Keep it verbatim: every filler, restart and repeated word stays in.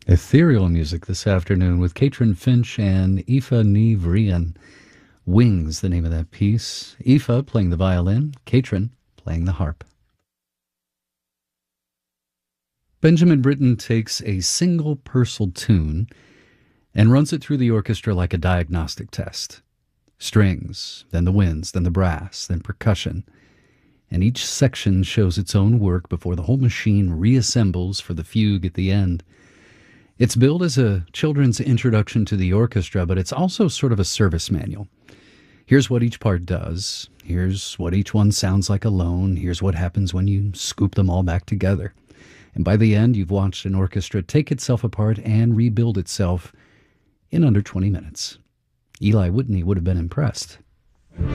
Ethereal music this afternoon with Katrin Finch and Aoife Ní Bhríon. Wings, the name of that piece. Aoife playing the violin, Katrin playing the harp. Benjamin Britten takes a single Purcell tune and runs it through the orchestra like a diagnostic test. Strings, then the winds, then the brass, then percussion. And each section shows its own work before the whole machine reassembles for the fugue at the end. It's billed as a children's introduction to the orchestra, but it's also sort of a service manual. Here's what each part does. Here's what each one sounds like alone. Here's what happens when you scoop them all back together. And by the end, you've watched an orchestra take itself apart and rebuild itself in under twenty minutes. Eli Whitney would have been impressed.